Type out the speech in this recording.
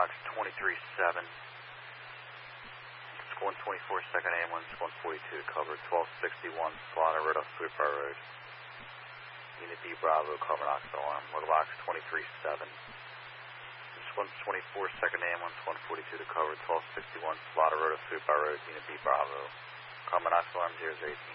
box 23-7. It's 124 second ambulance, 142 to cover, 1261 Slaughter Road off Sweetbriar Road. Unit B Bravo, cover Knox alarm, Motor box 23-7. It's 124 second ambulance, 142 to cover, 1261 Slaughter Road off Sweetbriar Road, Unit B Bravo. Cover Knox alarm 018.